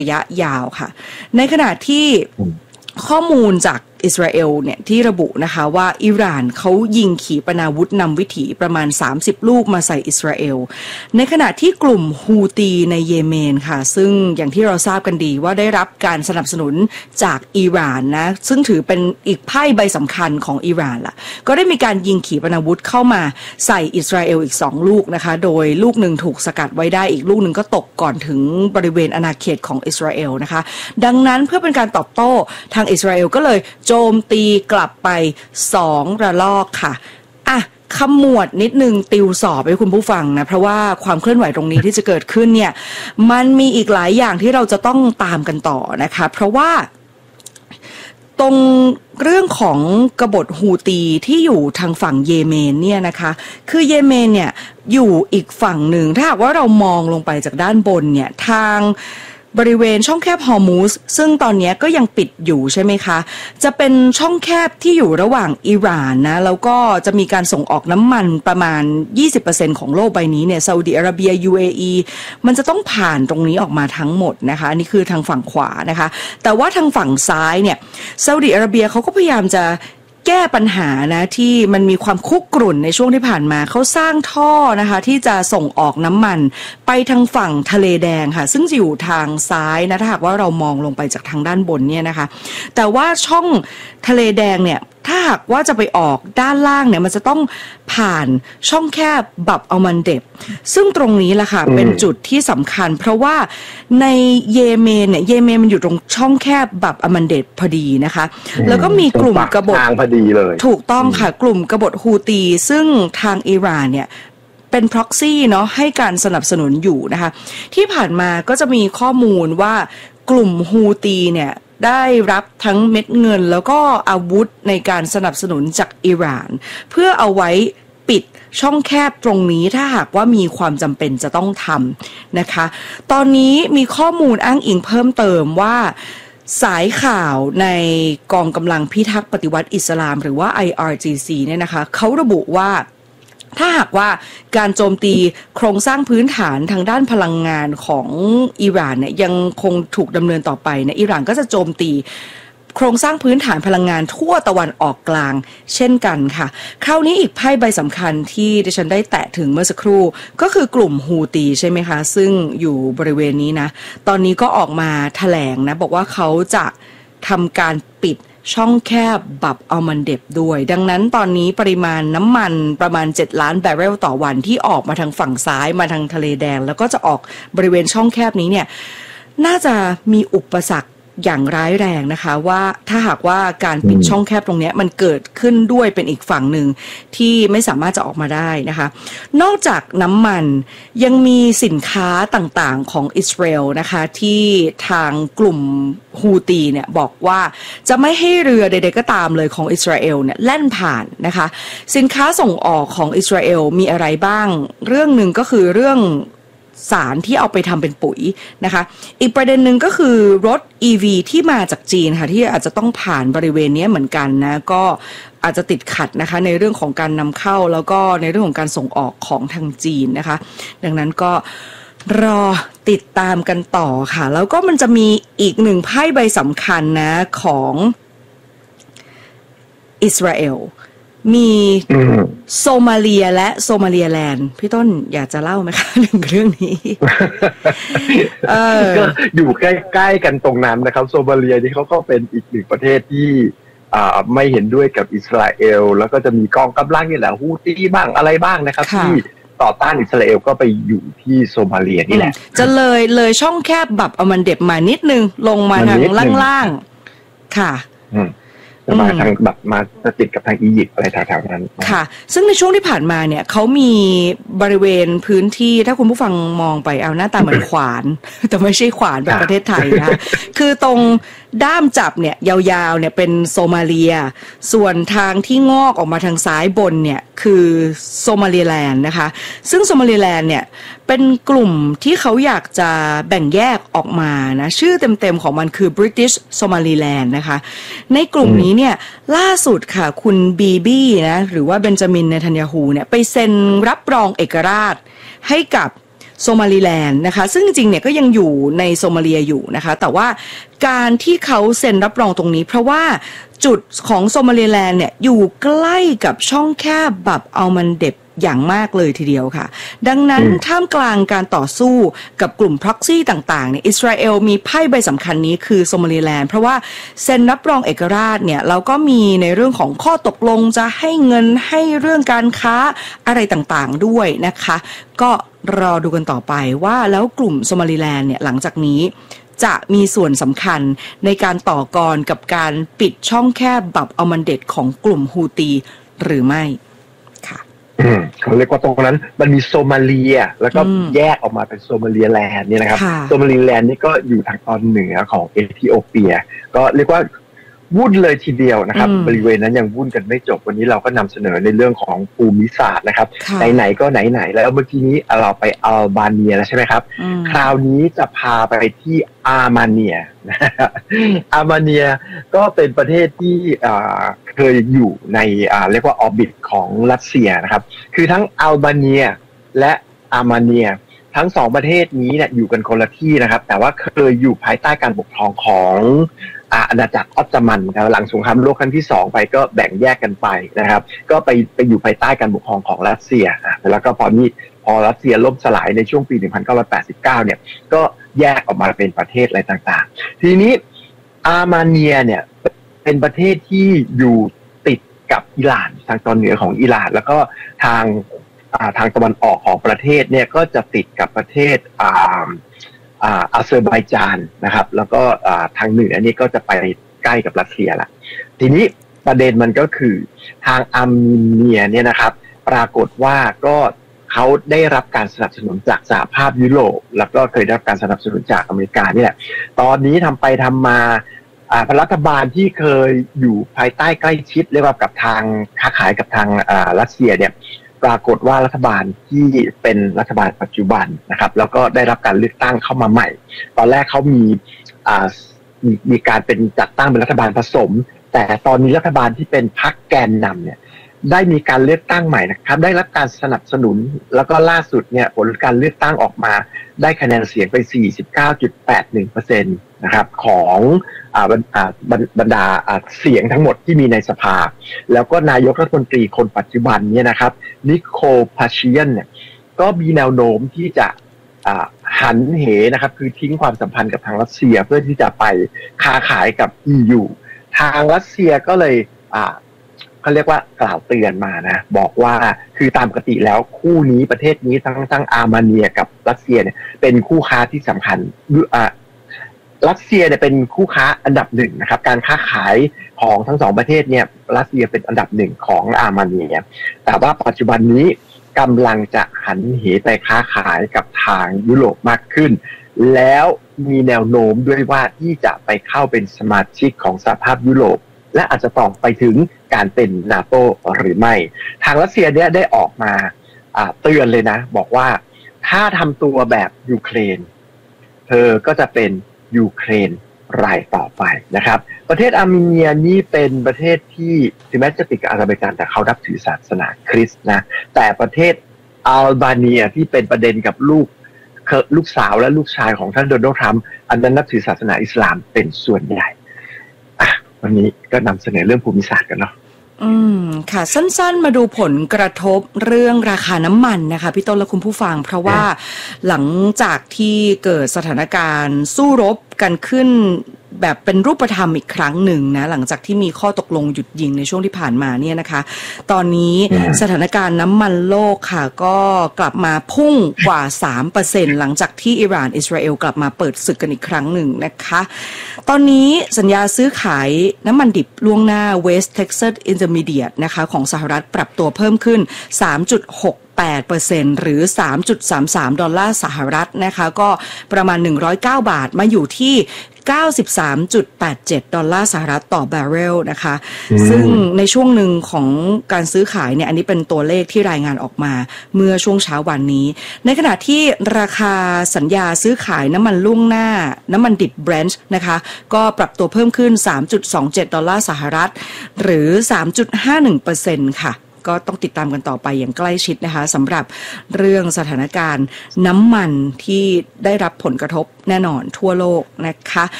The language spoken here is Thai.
ระยะยาวค่ะในขณะที่ข้อมูลจากอิสราเอลเนี่ยที่ระบุนะคะว่าอิหร่านเขายิงขีปนาวุธนำวิถีประมาณ30ลูกมาใส่อิสราเอลในขณะที่กลุ่มฮูตีในเยเมนค่ะซึ่งอย่างที่เราทราบกันดีว่าได้รับการสนับสนุนจากอิหร่านนะซึ่งถือเป็นอีกไพ่ใบสำคัญของอิหร่านล่ะก็ได้มีการยิงขีปนาวุธเข้ามาใส่อิสราเอลอีก2ลูกนะคะโดยลูกหนึ่งถูกสกัดไว้ได้อีกลูกหนึ่งก็ตกก่อนถึงบริเวณอาณาเขตของอิสราเอลนะคะดังนั้นเพื่อเป็นการตอบโต้ทางอิสราเอลก็เลยโจมตีกลับไป2ระลอกค่ะขมวดนิดนึงติวสอบให้คุณผู้ฟังนะเพราะว่าความเคลื่อนไหวตรงนี้ที่จะเกิดขึ้นเนี่ยมันมีอีกหลายอย่างที่เราจะต้องตามกันต่อนะคะเพราะว่าตรงเรื่องของกบฏฮูตีที่อยู่ทางฝั่งเยเมนเนี่ยนะคะคือเยเมนเนี่ยอยู่อีกฝั่งหนึ่งถ้าหากว่าเรามองลงไปจากด้านบนเนี่ยทางบริเวณช่องแคบฮอร์มุซซึ่งตอนนี้ก็ยังปิดอยู่ใช่ไหมคะจะเป็นช่องแคบที่อยู่ระหว่างอิหร่านนะแล้วก็จะมีการส่งออกน้ำมันประมาณ 20% ของโลกใบนี้เนี่ยซาอุดิอาระเบีย UAE มันจะต้องผ่านตรงนี้ออกมาทั้งหมดนะคะอันนี้คือทางฝั่งขวานะคะแต่ว่าทางฝั่งซ้ายเนี่ยซาอุดิอาระเบียเขาก็พยายามจะแก้ปัญหานะที่มันมีความคุกรุ่นในช่วงที่ผ่านมาเขาสร้างท่อนะคะที่จะส่งออกน้ำมันไปทางฝั่งทะเลแดงค่ะซึ่งจะอยู่ทางซ้ายนะถ้าหากว่าเรามองลงไปจากทางด้านบนเนี่ยนะคะแต่ว่าช่องทะเลแดงเนี่ยถ้าหากว่าจะไปออกด้านล่างเนี่ยมันจะต้องผ่านช่องแคบบับอัลมันเดบซึ่งตรงนี้แหละค่ะเป็นจุดที่สำคัญเพราะว่าในเยเมนเนี่ยเยเมนมันอยู่ตรงช่องแคบบับอัลมันเดบพอดีนะคะแล้วก็มีกลุ่มกบฏทางพอดีเลยถูกต้องค่ะกลุ่มกบฏฮูตีซึ่งทางอิหร่านเนี่ยเป็น proxy เนาะให้การสนับสนุนอยู่นะคะที่ผ่านมาก็จะมีข้อมูลว่ากลุ่มฮูตีเนี่ยได้รับทั้งเม็ดเงินแล้วก็อาวุธในการสนับสนุนจากอิหร่านเพื่อเอาไว้ปิดช่องแคบตรงนี้ถ้าหากว่ามีความจำเป็นจะต้องทำนะคะตอนนี้มีข้อมูลอ้างอิงเพิ่มเติมว่าสายข่าวในกองกำลังพิทักษ์ปฏิวัติอิสลามหรือว่า IRGC เนี่ยนะคะเขาระบุว่าถ้าหากว่าการโจมตีโครงสร้างพื้นฐานทางด้านพลังงานของอิหร่านเนี่ยยังคงถูกดำเนินต่อไปนะอิหร่านก็จะโจมตีโครงสร้างพื้นฐานพลังงานทั่วตะวันออกกลางเช่นกันค่ะคราวนี้อีกไพ่ใบสำคัญที่ดิฉันได้แตะถึงเมื่อสักครู่ก็คือกลุ่มฮูตีใช่ไหมคะซึ่งอยู่บริเวณนี้นะตอนนี้ก็ออกมาแถลงนะบอกว่าเขาจะทำการปิดช่องแคบบับอัลมันเดบด้วยดังนั้นตอนนี้ปริมาณน้ำมันประมาณ7ล้านบาร์เรลต่อวันที่ออกมาทางฝั่งซ้ายมาทางทะเลแดงแล้วก็จะออกบริเวณช่องแคบนี้เนี่ยน่าจะมีอุปสรรคอย่างร้ายแรงนะคะว่าถ้าหากว่าการปิดช่องแคบตรงนี้มันเกิดขึ้นด้วยเป็นอีกฝั่งหนึ่งที่ไม่สามารถจะออกมาได้นะคะนอกจากน้ำมันยังมีสินค้าต่างๆของอิสราเอลนะคะที่ทางกลุ่มฮูตีเนี่ยบอกว่าจะไม่ให้เรือใดๆก็ตามเลยของอิสราเอลเนี่ยแล่นผ่านนะคะสินค้าส่งออกของอิสราเอลมีอะไรบ้างเรื่องหนึ่งก็คือเรื่องสารที่เอาไปทำเป็นปุ๋ยนะคะอีกประเด็นหนึ่งก็คือรถ EV ที่มาจากจีนค่ะที่อาจจะต้องผ่านบริเวณนี้เหมือนกันนะก็อาจจะติดขัดนะคะในเรื่องของการนำเข้าแล้วก็ในเรื่องของการส่งออกของทางจีนนะคะดังนั้นก็รอติดตามกันต่อค่ะแล้วก็มันจะมีอีกหนึ่งไพ่ใบสำคัญนะของอิสราเอลมีโซมาเลียและโซมาเลียแลนด์พี่ต้นอยากจะเล่าไหมคะเรื่องนี้ก็อยู่ใกล้ๆกันตรงนั้นนะครับโซมาเลียนี่เขาก็เป็นอีกหนึ่งประเทศที่ไม่เห็นด้วยกับอิสราเอลแล้วก็จะมีกองกำลังนี่แหละฮูตี้บ้างอะไรบ้างนะครับที่ต่อต้านอิสราเอลก็ไปอยู่ที่โซมาเลียนี่แหละจะเลยช่องแคบบับอัลมันเดบมานิดนึงลงมาทางล่างๆค่ะมาทางแบบมาติดกับทางอียิปต์อะไรแถวๆนั้นค่ะซึ่งในช่วงที่ผ่านมาเนี่ยเขามีบริเวณพื้นที่ถ้าคุณผู้ฟังมองไปเอาหน้าตาเหมือนขวานแต่ไม่ใช่ขวานแบบประเทศไทยนะคือตรงด้ามจับเนี่ยยาวๆเนี่ยเป็นโซมาเลียส่วนทางที่งอกออกมาทางซ้ายบนเนี่ยคือโซมาเลียแลนด์นะคะซึ่งโซมาเลียแลนด์เนี่ยเป็นกลุ่มที่เขาอยากจะแบ่งแยกออกมานะชื่อเต็มๆของมันคือ British Somaliland นะคะในกลุ่มนี้เนี่ยล่าสุดค่ะคุณบีบี้นะหรือว่าเบนจามินเนทันยาฮูเนี่ยไปเซ็นรับรองเอกราชให้กับโซมาลีแลนด์นะคะซึ่งจริงๆเนี่ยก็ยังอยู่ในโซมาเลียอยู่นะคะแต่ว่าการที่เขาเซ็นรับรองตรงนี้เพราะว่าจุดของโซมาลีแลนด์เนี่ยอยู่ใกล้กับช่องแคบบับอัลมันเดบอย่างมากเลยทีเดียวค่ะดังนั้นท่ามกลางการต่อสู้กับกลุ่ม proxy ต่างๆเนี่ยอิสราเอลมีไพ่ใบสำคัญนี้คือโซมาลีแลนด์เพราะว่าเซ็นรับรองเอกราชเนี่ยเราก็มีในเรื่องของข้อตกลงจะให้เงินให้เรื่องการค้าอะไรต่างๆด้วยนะคะก็รอดูกันต่อไปว่าแล้วกลุ่มโซมาลีแลนด์เนี่ยหลังจากนี้จะมีส่วนสำคัญในการต่อกรกับการปิดช่องแคบบับอัลมันเดบของกลุ่มฮูตีหรือไม่เขาเรียกว่าตรงนั้นมันมีโซมาเลียแล้วก็แยกออกมาเป็นโซมาเลียแลนด์เนี่ยนะครับโซมาเลียแลนด์นี่ก็อยู่ทางตอนเหนือของเอธิโอเปียก็เรียกว่าวุ่นเลยทีเดียวนะครับบริเวณนั้นยังวุ่นกันไม่จบวันนี้เราก็นำเสนอในเรื่องของภูมิศาสตร์นะครับไหนๆก็ไหนๆแล้วเมื่อกี้นี้เราไปอัลบาเนียแล้วใช่ไหมครับคราวนี้จะพาไปที่อาร์มาเนียอาร์มาเนียก็เป็นประเทศที่เคยอยู่ในเรียกว่าออร์บิทของรัสเซียนะครับคือทั้งอัลบาเนียและอาร์มาเนียทั้งสองประเทศนี้เนี่ยอยู่กันคนละที่นะครับแต่ว่าเคยอยู่ภายใต้การปกครองของอาณาจักรออตโตมันหลังสงครามโลกครั้งที่2ไปก็แบ่งแยกกันไปนะครับก็ไปอยู่ภายใต้การปกครองของรัสเซียแล้วก็พอรัสเซียล่มสลายในช่วงปี 1989 เนี่ยก็แยกออกมาเป็นประเทศอะไรต่างๆทีนี้อาร์มาเนียเนี่ยเป็นประเทศที่อยู่ติดกับอิหร่านทางตอนเหนือของอิหร่านแล้วก็ทางตะวันออกของประเทศเนี่ยก็จะติดกับประเทศอาเซอร์ไบจานนะครับแล้วก็ทางเหนือนี่ก็จะไปใกล้กับรัสเซียละทีนี้ประเด็นมันก็คือทางอาร์เมเนียเนี่ยนะครับปรากฏว่าก็เขาได้รับการสนับสนุนจากสหภาพยุโรปแล้วก็เคยได้รับการสนับสนุนจากอเมริกานี่แหละตอนนี้ทำไปทำมารัฐบาลที่เคยอยู่ภายใต้ใกล้ชิดเรียกว่ากับทางค้าขายกับทางรัสเซียเนี่ยปรากฏว่ารัฐบาลที่เป็นรัฐบาลปัจจุบันนะครับแล้วก็ได้รับการเลือกตั้งเข้ามาใหม่ตอนแรกเขามีการเป็นจัดตั้งเป็นรัฐบาลผสมแต่ตอนนี้รัฐบาลที่เป็นพรรคแกนนำเนี่ยได้มีการเลือกตั้งใหม่นะครับได้รับการสนับสนุนแล้วก็ล่าสุดเนี่ยผลการเลือกตั้งออกมาได้คะแนนเสียงไป 49.81% นะครับของบรรดาเสียงทั้งหมดที่มีในสภาแล้วก็นายกรัฐมนตรีคนปัจจุบันเนี่ยนะครับนิโคล พาเชียนเนี่ยก็มีแนวโน้มที่จะหันเหนะครับคือทิ้งความสัมพันธ์กับทางรัสเซียเพื่อที่จะไปค้าขายกับ EU ทางรัสเซียก็เลยเขาเรียกว่ากล่าวเตือนมานะบอกว่าคือตามปกติแล้วคู่นี้ประเทศนี้ทั้งอาร์เมเนียกับรัสเซียเนี่ยเป็นคู่ค้าที่สำคัญรัสเซียเนี่ยเป็นคู่ค้าอันดับ1นะครับการค้าขายของทั้งสองประเทศเนี่ยรัสเซียเป็นอันดับ1ของอาร์เมเนียแต่ว่าปัจจุบันนี้กำลังจะหันเหไปค้าขายกับทางยุโรปมากขึ้นแล้วมีแนวโน้มด้วยว่าที่จะไปเข้าเป็นสมาชิกของสหภาพยุโรปและอาจจะต่อไปถึงการเป็นNATOหรือไม่ทางรัสเซียเนี่ยได้ออกมาเตือนเลยนะบอกว่าถ้าทำตัวแบบยูเครนเธอก็จะเป็นยูเครนรายต่อไปนะครับประเทศอาร์เมเนียนี่เป็นประเทศที่ถึงแม้จะติดกับอาซาร์ไบจานแต่เขานับถือศาสนาคริสต์นะแต่ประเทศอัลบาเนียที่เป็นประเด็นกับลูกสาวและลูกชายของท่านโดนัลด์ทรัมป์อันนั้นนับถือศาสนาอิสลามเป็นส่วนใหญ่วันนี้ก็นำเสนอเรื่องภูมิศาสตร์กันเนาะค่ะสั้นๆมาดูผลกระทบเรื่องราคาน้ำมันนะคะพี่ต้นและคุณผู้ฟังเพราะว่าหลังจากที่เกิดสถานการณ์สู้รบกันขึ้นแบบเป็นรูปธรรมอีกครั้งหนึ่งนะหลังจากที่มีข้อตกลงหยุดยิงในช่วงที่ผ่านมาเนี่ยนะคะตอนนี้สถานการณ์น้ำมันโลกค่ะก็กลับมาพุ่งกว่า 3% หลังจากที่อิหร่านอิสราเอลกลับมาเปิดศึกกันอีกครั้งหนึ่งนะคะตอนนี้สัญญาซื้อขายน้ำมันดิบล่วงหน้า West Texas Intermediate นะคะของสหรัฐปรับตัวเพิ่มขึ้น 3.68% หรือ $3.33 สหรัฐนะคะก็ประมาณ109 บาทมาอยู่ที่$93.87 สหรัฐต่อบาร์เรลนะคะซึ่งในช่วงหนึ่งของการซื้อขายเนี่ยอันนี้เป็นตัวเลขที่รายงานออกมาเมื่อช่วงเช้าวันนี้ในขณะที่ราคาสัญญาซื้อขายน้ำมันล่วงหน้าน้ำมันดิบ Brent นะคะก็ปรับตัวเพิ่มขึ้น $3.27 สหรัฐหรือ 3.51% ค่ะก็ต้องติดตามกันต่อไปอย่างใกล้ชิดนะคะสำหรับเรื่องสถานการณ์น้ำมันที่ได้รับผลกระทบแน่นอนทั่วโลกนะคะ